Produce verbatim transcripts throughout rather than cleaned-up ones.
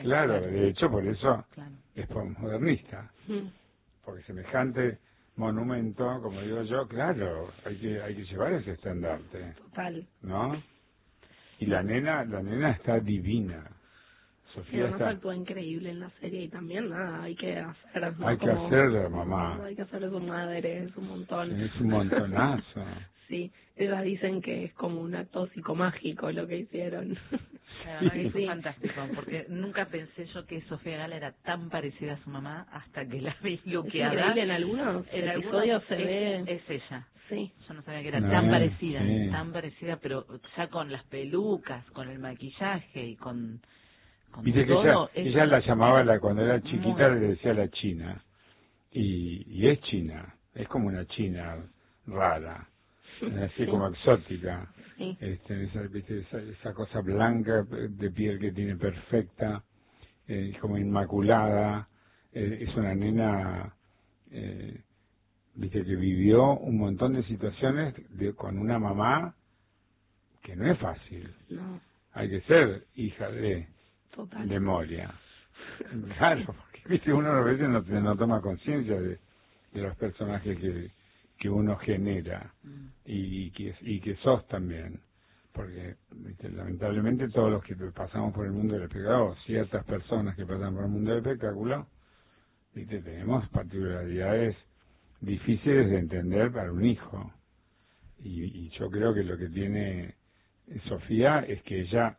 claro, de hecho por eso claro. es postmodernista, Mm. porque semejante monumento, como digo yo, claro, hay que hay que llevar ese estandarte, Total. ¿no? Y la nena, la nena está divina. Y Sofía además está, actúa increíble en la serie y también nada, hay que hacer, ¿no? hay que Como, hacer de mamá, hay que hacer de su madre, es un montón. es un montonazo. Sí, ellas dicen que es como un acto psicomágico lo que hicieron. La verdad que fue Sí. fantástico, porque nunca pensé yo que Sofía Gala era tan parecida a su mamá hasta que la vi Es luqueada. increíble, en algunos En episodios algunos se es, ve... es ella. Sí, Yo no sabía que era No, tan parecida, sí. tan parecida, pero ya con las pelucas, con el maquillaje y con, con Viste que ella, todo. es- ella la llamaba, la cuando era chiquita Muy. le decía la china, y, y es china, es como una china rara, así Sí. como exótica, sí. este, esa, viste, esa, esa cosa blanca de piel que tiene perfecta, eh, como inmaculada, eh, es una nena, eh, viste, que vivió un montón de situaciones de, con una mamá que no es fácil, No, hay que ser hija de, total. de Moria. Claro, porque viste, uno a veces no, no toma conciencia de, de los personajes que, que uno genera Mm. y, y que y que sos también, porque viste, lamentablemente todos los que pasamos por el mundo del espectáculo, o ciertas personas que pasan por el mundo del espectáculo, viste, tenemos particularidades difíciles de entender para un hijo, y, y yo creo que lo que tiene Sofía es que ella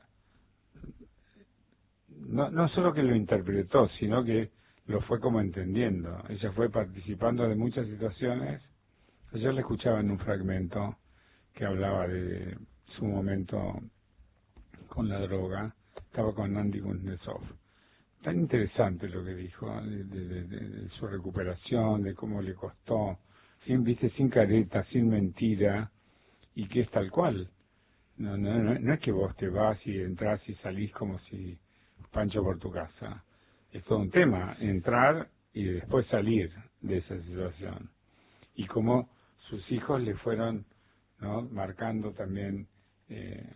no, no solo que lo interpretó, sino que lo fue como entendiendo. Ella fue participando de muchas situaciones. Ayer le escuchaba en un fragmento que hablaba de su momento con la droga. Estaba con Andy Kuznetsov. Tan interesante lo que dijo, de, de- de- de su recuperación, de cómo le costó, sin, viste, sin careta, sin mentira, y que es tal cual. No, no, no, no es que vos te vas y entras y salís como si Pancho por tu casa. Es todo un tema, entrar y después salir de esa situación. Y cómo sus hijos le fueron, ¿no?, marcando también eh,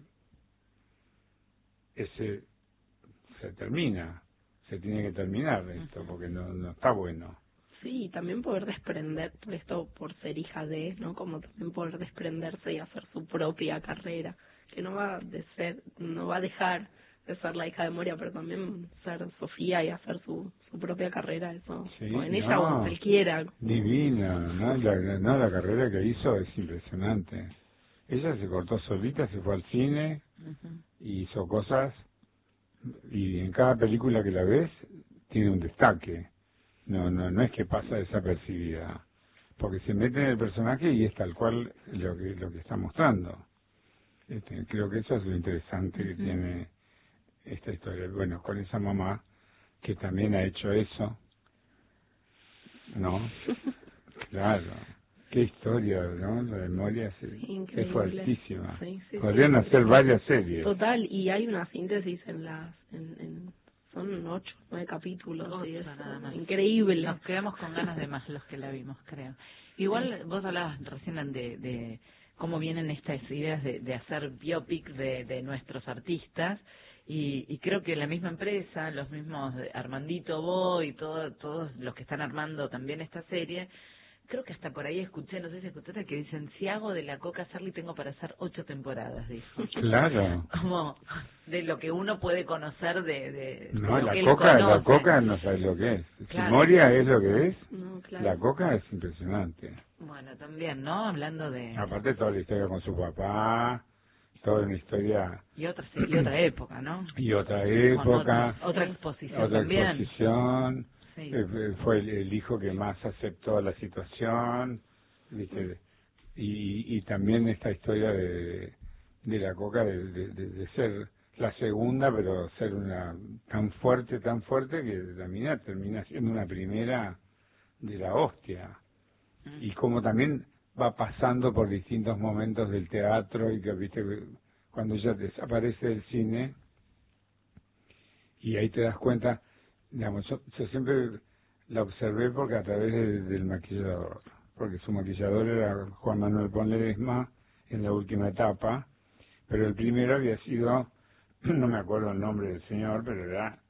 ese, se termina, se tiene que terminar esto, porque no, no está bueno. Sí, y también poder desprender, por esto, por ser hija de, ¿no? Como también poder desprenderse y hacer su propia carrera, que no va de ser, no va a dejar de ser la hija de Moria, pero también ser Sofía y hacer su, su propia carrera, eso, Sí, o en ella o en no, cualquiera. divina, ¿no? La, la- no, la carrera que hizo es impresionante. Ella se cortó solita, se fue al cine, Ujú. y hizo cosas, y en cada película que la ves tiene un destaque. No, no, no es que pasa desapercibida, porque se mete en el personaje y es tal cual lo que lo que está mostrando. Este, creo que eso es lo interesante que Ujú. tiene esta historia. Bueno, con esa mamá que también ha hecho eso, ¿no? Claro. Qué historia, ¿no? La de Moria es, es Increíble. fuertísima. Sí, sí, Podrían sí, hacer increíble. varias series. Total, y hay una síntesis en las, en, en son ocho, nueve capítulos, Ocho y es nada más. increíble. Nos quedamos con ganas de más los que la vimos, creo. Igual vos hablabas recién de, de cómo vienen estas ideas de, de hacer biopic de, de nuestros artistas, y, y creo que la misma empresa, los mismos Armandito Boy y todo, todos los que están armando también esta serie, creo que hasta por ahí escuché, no sé si escuchaste, que dicen, si hago de la Coca Charlie tengo para hacer ocho temporadas, dijo. Claro. Como de lo que uno puede conocer de, de, No, de lo la que él coca, la conoce. coca no sabes lo que es. Claro. Si Moria es lo que es, No, claro. la coca es impresionante. Bueno, también, ¿no? Hablando de... Aparte toda la historia con su papá, toda una historia Y otra, y otra época, ¿no? y otra Con época, otra, otra exposición otra también. exposición, Sí. eh, fue el, el hijo que más aceptó la situación, ¿viste? Y, y también esta historia de, de la coca de, de, de- de ser la segunda, pero ser una tan fuerte, tan fuerte que termina, termina siendo una primera de la hostia. Mm. Y como también va pasando por distintos momentos del teatro y que, viste, cuando ella desaparece del cine, y ahí te das cuenta, digamos, yo, yo siempre la observé porque a través de- del maquillador, porque su maquillador era Juan Manuel Ponledesma en la última etapa, pero el primero había sido, no me acuerdo el nombre del señor, pero era